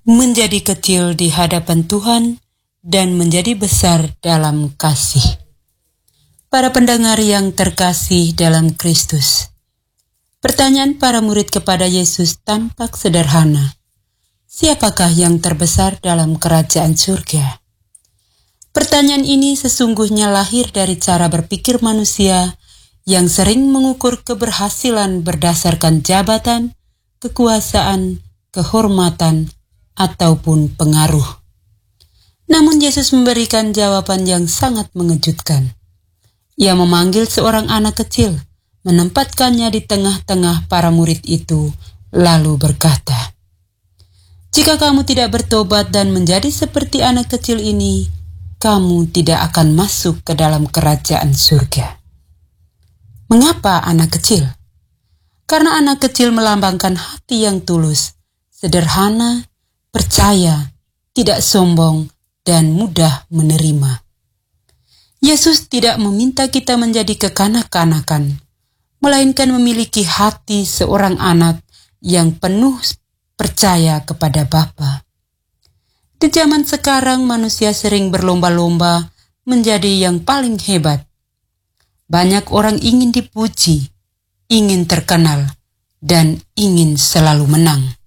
menjadi kecil di hadapan Tuhan dan menjadi besar dalam kasih. Para pendengar yang terkasih dalam Kristus, pertanyaan para murid kepada Yesus tampak sederhana. Siapakah yang terbesar dalam kerajaan surga? Pertanyaan ini sesungguhnya lahir dari cara berpikir manusia yang sering mengukur keberhasilan berdasarkan jabatan, kekuasaan, kehormatan, ataupun pengaruh. Namun Yesus memberikan jawaban yang sangat mengejutkan. Ia memanggil seorang anak kecil, menempatkannya di tengah-tengah para murid itu, lalu berkata, "Jika kamu tidak bertobat dan menjadi seperti anak kecil ini, kamu tidak akan masuk ke dalam kerajaan surga." Mengapa anak kecil? Karena anak kecil melambangkan hati yang tulus, sederhana, percaya, tidak sombong, dan mudah menerima. Yesus tidak meminta kita menjadi kekanak-kanakan, melainkan memiliki hati seorang anak yang penuh percaya kepada Bapa. Di zaman sekarang manusia sering berlomba-lomba menjadi yang paling hebat. Banyak orang ingin dipuji, ingin terkenal, dan ingin selalu menang.